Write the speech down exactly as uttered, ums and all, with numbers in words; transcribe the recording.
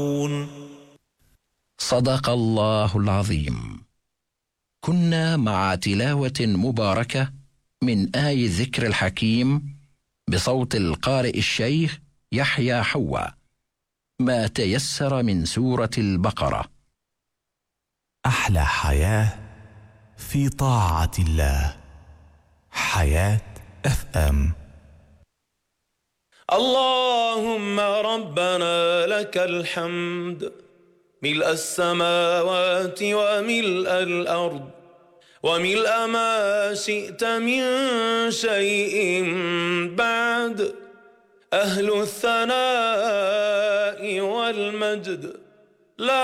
صدق الله العظيم. كنا مع تلاوة مباركة من آي الذكر الحكيم بصوت القارئ الشيخ يحيى حوا، ما تيسر من سورة البقرة. أحلى حياة في طاعة الله. حياة اف ام. اللهم ربنا لك الحمد ملء السماوات وملء الأرض وملء ما شئت من شيء بعد، أهل الثناء والمجد لا